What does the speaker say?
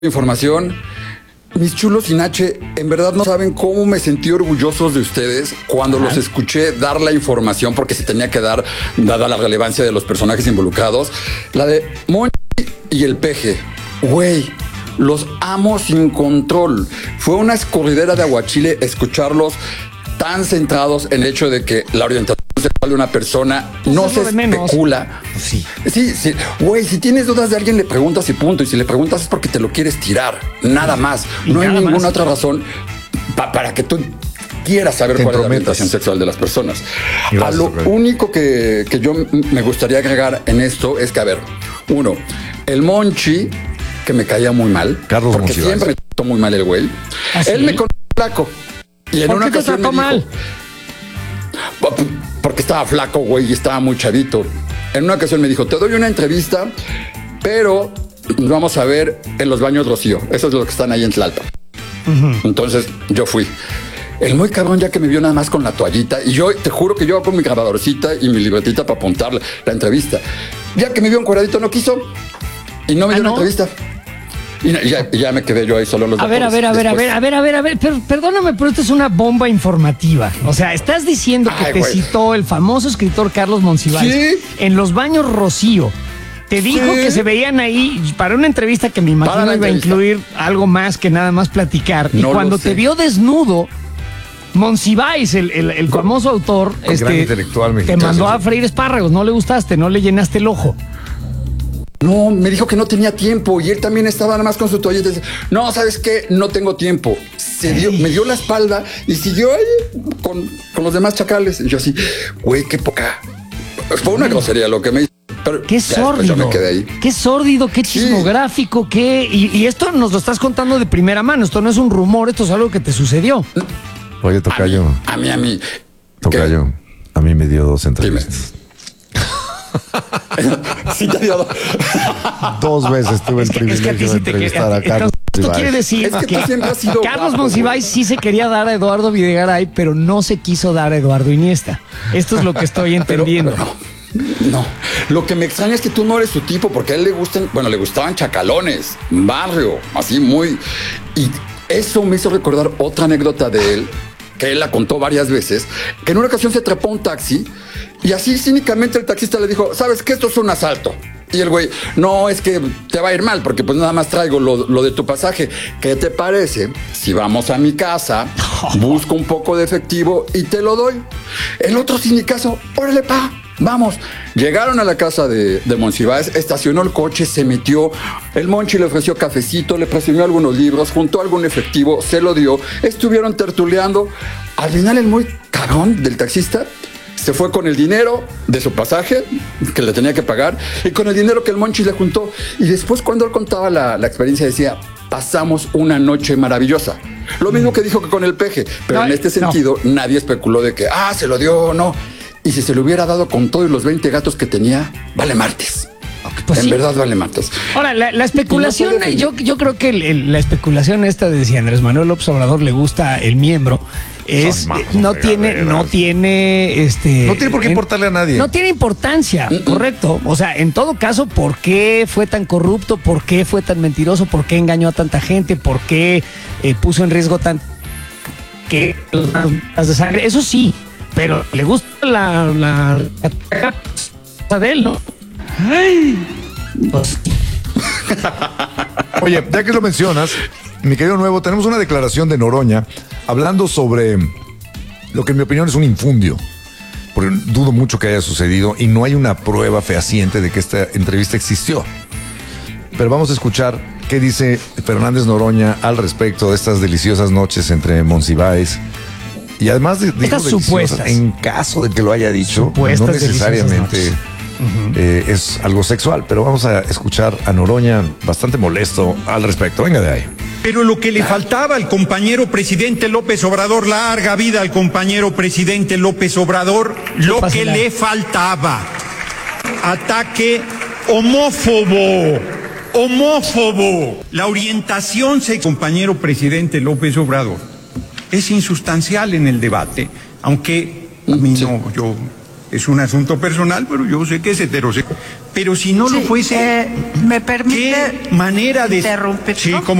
información. Mis chulos sin H, en verdad no saben cómo me sentí orgullosos de ustedes cuando los escuché dar la información, porque se tenía que dar, dada la relevancia de los personajes involucrados. La de Monchi y el Peje. Güey, los amo sin control. Fue una escurridera de aguachile escucharlos tan centrados en el hecho de que la orientación sexual de una persona no se especula. Sí. Sí. Güey, si tienes dudas de alguien, le preguntas y punto. Y si le preguntas es porque te lo quieres tirar. Nada más. No hay ninguna otra razón para que tú quieras saber cuál es la orientación sexual de las personas. Gracias, lo único que yo me gustaría agregar en esto es que, a ver, uno, el Monchi, que me caía muy mal. Carlos porque Monsiváis. siempre me trató muy mal el güey. ¿Ah, sí? Él me conoció flaco. Y en ¿Por una qué te ocasión trató me dijo, mal? porque estaba flaco, güey, y estaba muy chavito. En una ocasión me dijo, te doy una entrevista, pero nos vamos a ver en los baños Rocío. Esos es los que están ahí en Tlalpan. Entonces yo fui. El muy cabrón ya que me vio nada más con la toallita, y yo te juro que yo con mi grabadorcita y mi libretita para apuntar la entrevista. Ya que me vio encuadradito no quiso y no me dio una entrevista. Y ya me quedé yo ahí solo los A ver, pero, perdóname, pero esto es una bomba informativa. O sea, estás diciendo que te citó el famoso escritor Carlos Monsiváis en los baños Rocío. Te dijo que se veían ahí para una entrevista que me imagino iba a incluir algo más que nada más platicar. Y cuando te vio desnudo, Monsiváis, el famoso autor, gran intelectual te mexicano, mandó a freír espárragos, no le gustaste, no le llenaste el ojo. No, me dijo que no tenía tiempo y él también estaba nada más con su toalla. No, ¿sabes qué? No tengo tiempo. Me dio la espalda y siguió ahí con los demás chacales. Y yo así, güey, qué poca. Fue una grosería lo que me hizo. Pero qué sórdido. Yo me quedé ahí. Qué sórdido, qué chismográfico, qué. Y esto nos lo estás contando de primera mano. Esto no es un rumor, esto es algo que te sucedió. Oye, tocayo. A mí. Tocayo, a mí me dio 2 entrevistas. Sí, te dio 2 veces tuve el privilegio de entrevistar a Carlos Monsiváis. Esto quiere decir que tú siempre has sido Carlos guapo, Monsiváis sí se quería dar a Eduardo Videgaray, pero no se quiso dar a Eduardo Iniesta. Esto es lo que estoy entendiendo. No, lo que me extraña es que tú no eres su tipo, porque a él le gustaban chacalones, barrio, así muy. Y eso me hizo recordar otra anécdota de él, que él la contó varias veces, que en una ocasión se trepó a un taxi y así cínicamente el taxista le dijo, ¿sabes qué? Esto es un asalto. Y el güey, no, es que te va a ir mal porque pues nada más traigo lo de tu pasaje. ¿Qué te parece si vamos a mi casa, busco un poco de efectivo y te lo doy? El otro cínicazo, órale, vamos. Llegaron a la casa de Monsiváis, estacionó el coche, se metió. El Monchi le ofreció cafecito, le presumió algunos libros, juntó algún efectivo, se lo dio. Estuvieron tertuleando. Al final el muy cagón del taxista se fue con el dinero de su pasaje que le tenía que pagar y con el dinero que el Monchi le juntó. Y después cuando él contaba la experiencia decía, pasamos una noche maravillosa. Lo mismo que dijo que con el Peje, pero en este sentido nadie especuló de que, se lo dio o no. Y si se lo hubiera dado con todos los 20 gatos que tenía, vale martes. Pues en verdad vale martes. Ahora, la especulación, yo creo que la especulación esta de si a Andrés Manuel López Obrador le gusta el miembro, no tiene por qué importarle a nadie. No tiene importancia, correcto. O sea, en todo caso, ¿por qué fue tan corrupto? ¿Por qué fue tan mentiroso? ¿Por qué engañó a tanta gente? ¿Por qué puso en riesgo las de sangre? Eso sí, pero le gusta la de él, ¿no? Ay, pues. Oye, ya que lo mencionas, mi querido Nuevo, tenemos una declaración de Noroña hablando sobre lo que en mi opinión es un infundio, porque dudo mucho que haya sucedido y no hay una prueba fehaciente de que esta entrevista existió. Pero vamos a escuchar qué dice Fernández Noroña al respecto de estas deliciosas noches entre Monsiváis. Y además de estas supuestas, en caso de que lo haya dicho, no necesariamente es algo sexual, pero vamos a escuchar a Noroña bastante molesto al respecto. Venga de ahí. Pero lo que le faltaba al compañero presidente López Obrador, larga vida al compañero presidente López Obrador, lo que le faltaba, ataque homófobo. La orientación, compañero presidente López Obrador, es insustancial en el debate, aunque a mí no, yo es un asunto personal, pero yo sé que es heterosexual. Pero si no lo fuese, ¿me permite ¿qué manera de interrumpir? Sí,